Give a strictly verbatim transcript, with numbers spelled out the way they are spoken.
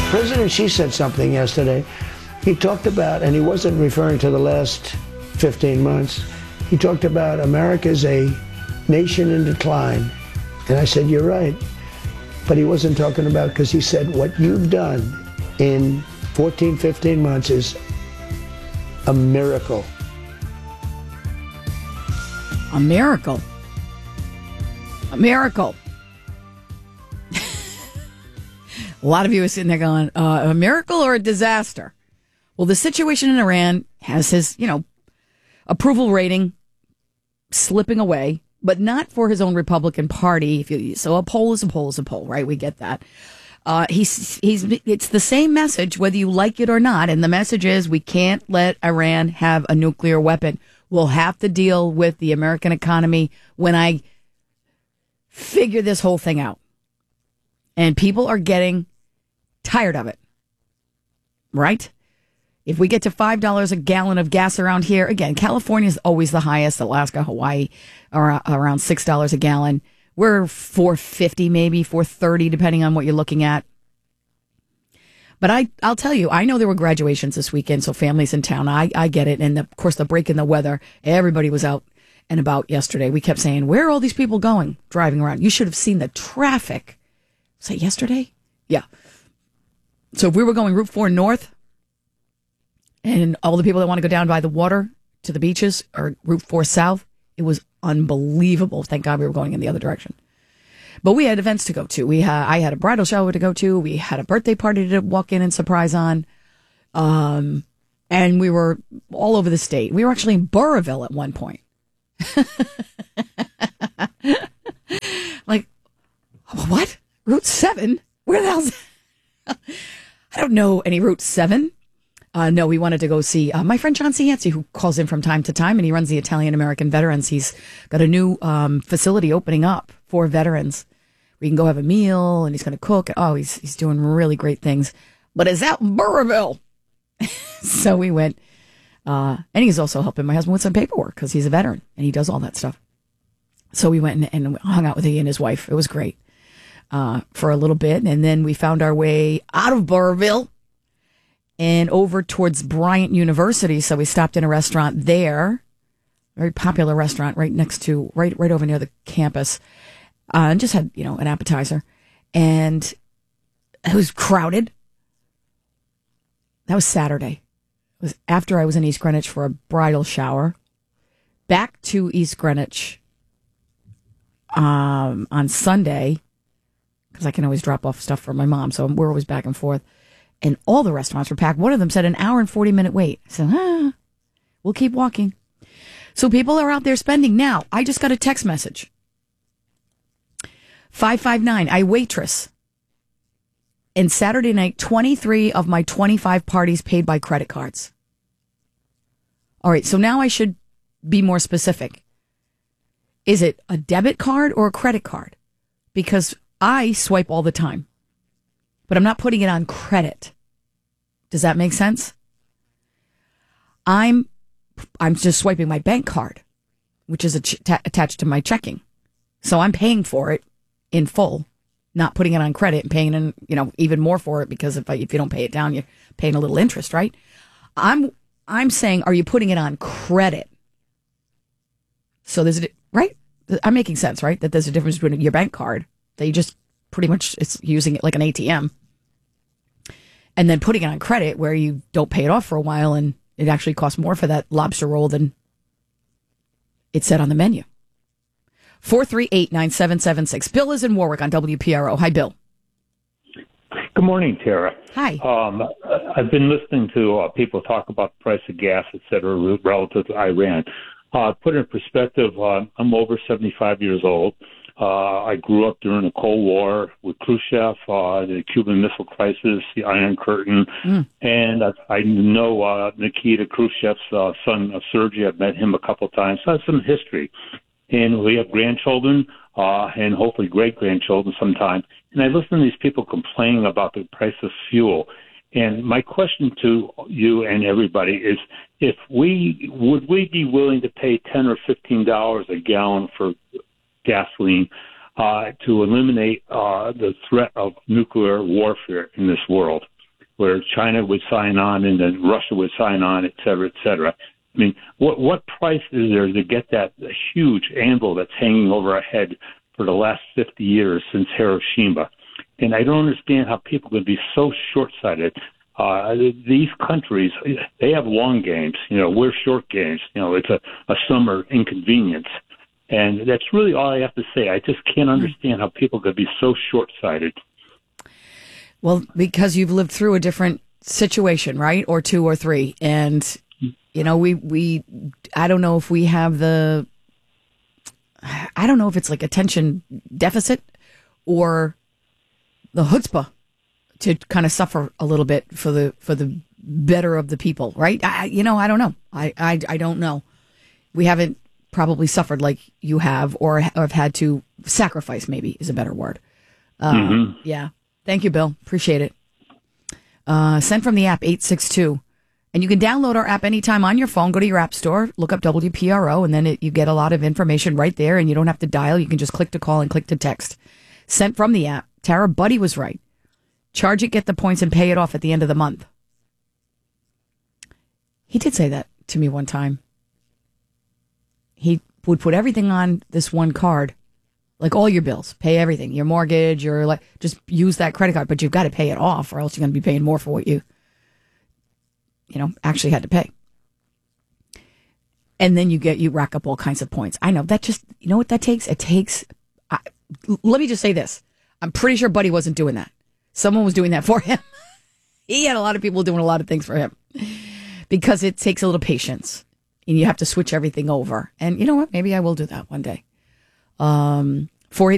President Xi said something yesterday. He talked about, and he wasn't referring to the last fifteen months, he talked about America's a nation in decline. And I said, you're right. But he wasn't talking about, because he said what you've done in fourteen, fifteen months is a miracle. A miracle. A miracle. A lot of you are sitting there going, uh, a miracle or a disaster? Well, the situation in Iran has his, you know, approval rating slipping away, but not for his own Republican Party. If you, so a poll is a poll is a poll, right? We get that. Uh, he's, he's, it's the same message, whether you like it or not. And the message is we can't let Iran have a nuclear weapon. We'll have to deal with the American economy when I figure this whole thing out. And people are getting tired of it, right? If we get to five dollars a gallon of gas around here, again, California is always the highest. Alaska, Hawaii are around six dollars a gallon. We're four fifty, maybe four thirty, depending on what you're looking at. But I, I'll tell you, I know there were graduations this weekend, so families in town, I, I get it. And the, of course, the break in the weather, everybody was out and about yesterday. We kept saying, where are all these people going, driving around? You should have seen the traffic. Was that yesterday? Yeah. So if we were going Route four north, and all the people that want to go down by the water to the beaches, or Route four south, it was unbelievable. Thank God we were going in the other direction. But we had events to go to. We had, I had a bridal shower to go to. We had a birthday party to walk in and surprise on. Um, and we were all over the state. We were actually in Burrillville at one point. Like, what? Route seven? Where the hell's that? I don't know any Route seven. Uh, no, we wanted to go see uh, my friend John Cianci, who calls in from time to time, and he runs the Italian American Veterans. He's got a new um, facility opening up for veterans. We can go have a meal, and he's going to cook. Oh, he's he's doing really great things. But it's out in Burrillville. So we went, uh, and he's also helping my husband with some paperwork because he's a veteran, and he does all that stuff. So we went and, and hung out with he and his wife. It was great. Uh, for a little bit, and then we found our way out of Burrillville and over towards Bryant University. So we stopped in a restaurant there, very popular restaurant right next to, right right over near the campus, uh, and just had, you know, an appetizer. And it was crowded. That was Saturday. It was after I was in East Greenwich for a bridal shower. Back to East Greenwich um, on Sunday, because I can always drop off stuff for my mom, so we're always back and forth. And all the restaurants were packed. One of them said an hour and forty minute wait. I said, ah, we'll keep walking. So people are out there spending. Now, I just got a text message. five five nine, I waitress. And Saturday night, twenty-three of my twenty-five parties paid by credit cards. All right, so now I should be more specific. Is it a debit card or a credit card? Because I swipe all the time, but I'm not putting it on credit. Does that make sense? I'm I'm just swiping my bank card, which is ach- t- attached to my checking. So I'm paying for it in full, not putting it on credit and paying, in, you know, even more for it, because if I, if you don't pay it down, you're paying a little interest, right? I'm I'm saying, are you putting it on credit? So there's a, right? I'm making sense, right? That there's a difference between your bank card. They just pretty much, it's using it like an A T M. And then putting it on credit where you don't pay it off for a while and it actually costs more for that lobster roll than it said on the menu. four three eight, nine seven seven six. Bill is in Warwick on W P R O. Hi, Bill. Good morning, Tara. Hi. Um, I've been listening to uh, people talk about the price of gas, et cetera, relative to Iran. Uh, put in perspective, uh, I'm over seventy-five years old. Uh, I grew up during the Cold War with Khrushchev, uh, the Cuban Missile Crisis, the Iron Curtain, mm. and I, I know uh, Nikita Khrushchev's uh, son, uh, Sergei. I've met him a couple of times. So I have some history. And we have grandchildren uh, and hopefully great-grandchildren sometime. And I listen to these people complaining about the price of fuel. And my question to you and everybody is, if we would we be willing to pay ten or fifteen dollars a gallon for gasoline uh, to eliminate uh, the threat of nuclear warfare in this world? where China would sign on and then Russia would sign on, et cetera, et cetera. I mean, what what price is there to get that huge anvil that's hanging over our head for the last fifty years since Hiroshima? And I don't understand how people could be so short-sighted. Uh, these countries, they have long games. You know, we're short games. You know, it's a, a summer inconvenience. And that's really all I have to say. I just can't understand how people could be so short-sighted. Well, because you've lived through a different situation, right? Or two or three. And, you know, we, we, I don't know if we have the, I don't know if it's like attention deficit or the chutzpah to kind of suffer a little bit for the, for the better of the people, right? I, you know, I don't know. I, I, I don't know. We haven't probably suffered like you have, or have had to sacrifice, maybe is a better word. Uh, mm-hmm. Yeah. Thank you, Bill. Appreciate it. Uh, sent from the app eight six two. And you can download our app anytime on your phone. Go to your app store, look up W P R O, and then it, you get a lot of information right there, and you don't have to dial. You can just click to call and click to text. Sent from the app. Tara, Buddy was right. Charge it, get the points, and pay it off at the end of the month. He did say that to me one time. He would put everything on this one card, like all your bills, pay everything, your mortgage, your like, just use that credit card, but you've got to pay it off, or else you're going to be paying more for what you, you know, actually had to pay. And then you get, you rack up all kinds of points. I know that just, you know what that takes? It takes, I, let me just say this. I'm pretty sure Buddy wasn't doing that. Someone was doing that for him. He had a lot of people doing a lot of things for him because it takes a little patience and you have to switch everything over. And you know what? Maybe I will do that one day. Um, four